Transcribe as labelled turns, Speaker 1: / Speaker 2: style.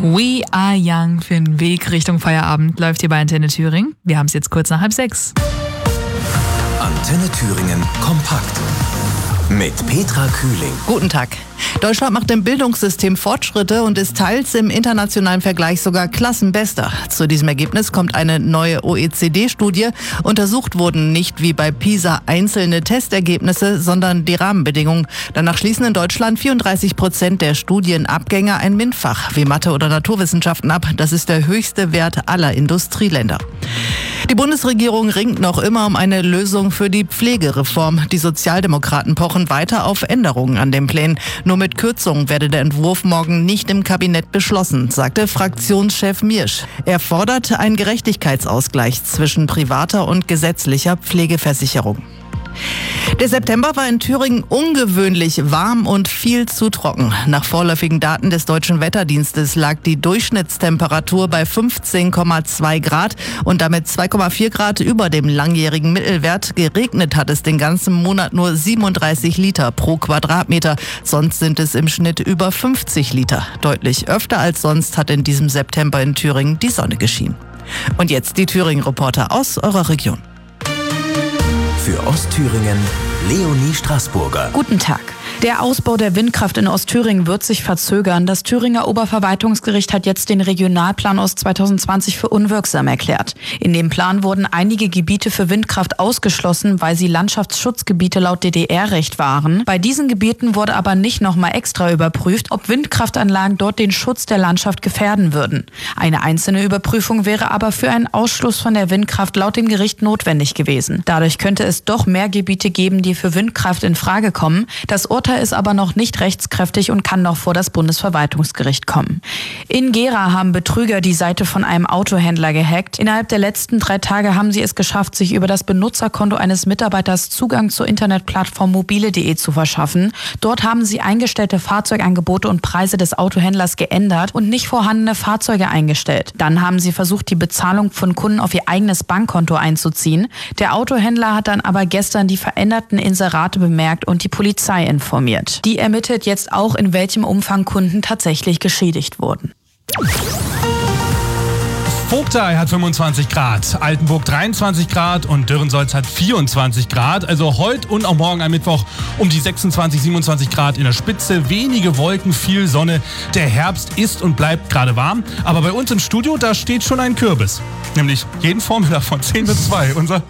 Speaker 1: We Are Young für den Weg Richtung Feierabend läuft hier bei Antenne Thüringen. Wir haben es jetzt kurz nach 5:30.
Speaker 2: Antenne Thüringen kompakt mit Petra Kühling.
Speaker 3: Guten Tag. Deutschland macht im Bildungssystem Fortschritte und ist teils im internationalen Vergleich sogar Klassenbester. Zu diesem Ergebnis kommt eine neue OECD-Studie. Untersucht wurden nicht wie bei PISA einzelne Testergebnisse, sondern die Rahmenbedingungen. Danach schließen in Deutschland 34% der Studienabgänger ein MINT-Fach wie Mathe oder Naturwissenschaften ab. Das ist der höchste Wert aller Industrieländer. Die Bundesregierung ringt noch immer um eine Lösung für die Pflegereform. Die Sozialdemokraten pochen weiter auf Änderungen an den Plänen. Nur mit Kürzungen werde der Entwurf morgen nicht im Kabinett beschlossen, sagte Fraktionschef Miersch. Er fordert einen Gerechtigkeitsausgleich zwischen privater und gesetzlicher Pflegeversicherung. Der September war in Thüringen ungewöhnlich warm und viel zu trocken. Nach vorläufigen Daten des Deutschen Wetterdienstes lag die Durchschnittstemperatur bei 15,2 Grad und damit 2,4 Grad über dem langjährigen Mittelwert. Geregnet hat es den ganzen Monat nur 37 Liter pro Quadratmeter. Sonst sind es im Schnitt über 50 Liter. Deutlich öfter als sonst hat in diesem September in Thüringen die Sonne geschienen. Und jetzt die Thüringen-Reporter aus eurer Region.
Speaker 2: Für Ostthüringen Leonie Straßburger.
Speaker 4: Guten Tag. Der Ausbau der Windkraft in Ostthüringen wird sich verzögern. Das Thüringer Oberverwaltungsgericht hat jetzt den Regionalplan Ost 2020 für unwirksam erklärt. In dem Plan wurden einige Gebiete für Windkraft ausgeschlossen, weil sie Landschaftsschutzgebiete laut DDR-Recht waren. Bei diesen Gebieten wurde aber nicht nochmal extra überprüft, ob Windkraftanlagen dort den Schutz der Landschaft gefährden würden. Eine einzelne Überprüfung wäre aber für einen Ausschluss von der Windkraft laut dem Gericht notwendig gewesen. Dadurch könnte es doch mehr Gebiete geben, die für Windkraft in Frage kommen. Das Urteil ist aber noch nicht rechtskräftig und kann noch vor das Bundesverwaltungsgericht kommen. In Gera haben Betrüger die Seite von einem Autohändler gehackt. Innerhalb der letzten 3 Tage haben sie es geschafft, sich über das Benutzerkonto eines Mitarbeiters Zugang zur Internetplattform mobile.de zu verschaffen. Dort haben sie eingestellte Fahrzeugangebote und Preise des Autohändlers geändert und nicht vorhandene Fahrzeuge eingestellt. Dann haben sie versucht, die Bezahlung von Kunden auf ihr eigenes Bankkonto einzuziehen. Der Autohändler hat dann aber gestern die veränderten Inserate bemerkt und die Polizei informiert. Die ermittelt jetzt auch, in welchem Umfang Kunden tatsächlich geschädigt wurden.
Speaker 5: Vogtei hat 25 Grad, Altenburg 23 Grad und Dürrensolz hat 24 Grad. Also heute und auch morgen am Mittwoch um die 26, 27 Grad in der Spitze. Wenige Wolken, viel Sonne. Der Herbst ist und bleibt gerade warm. Aber bei uns im Studio, da steht schon ein Kürbis. Nämlich jeden Vormittag von 10 bis 2. Unser